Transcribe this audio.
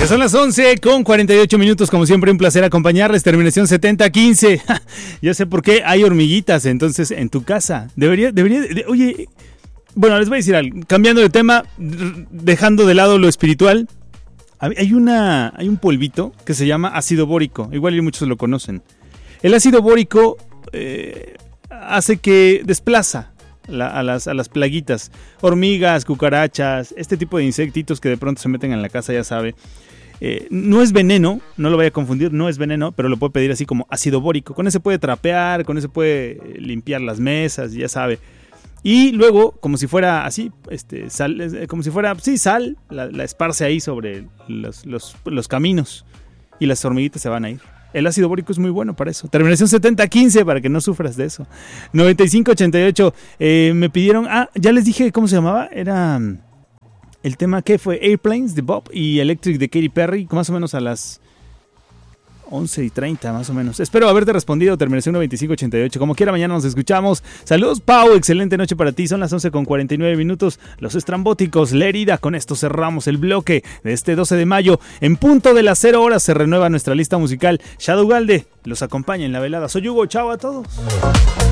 Son las 11:48, como siempre un placer acompañarles, terminación 7015. Ya sé por qué hay hormiguitas entonces en tu casa. Oye, bueno, les voy a decir algo, cambiando de tema, dejando de lado lo espiritual. Hay un polvito que se llama ácido bórico, igual y muchos lo conocen. El ácido bórico hace que desplaza a las plaguitas, hormigas, cucarachas, este tipo de insectitos que de pronto se meten en la casa, ya sabe. No es veneno, no lo vaya a confundir, no es veneno, pero lo puede pedir así como ácido bórico. Con ese puede trapear, con ese puede limpiar las mesas, ya sabe. Y luego, como si fuera así, sal, como si fuera, sí, sal, la esparce ahí sobre los caminos y las hormiguitas se van a ir. El ácido bórico es muy bueno para eso. Terminación 7015 para que no sufras de eso. 9588, me pidieron, ya les dije cómo se llamaba, era el tema que fue Airplanes de Bob y Electric de Katy Perry, más o menos a las 11:30 más o menos. Espero haberte respondido. Terminación 9588. Como quiera, mañana nos escuchamos. Saludos, Pau. Excelente noche para ti. Son las 11:49. Los estrambóticos, la herida. Con esto cerramos el bloque de este 12 de mayo. En punto de las 0 horas se renueva nuestra lista musical. Shadow Galde los acompaña en la velada. Soy Hugo. Chao a todos.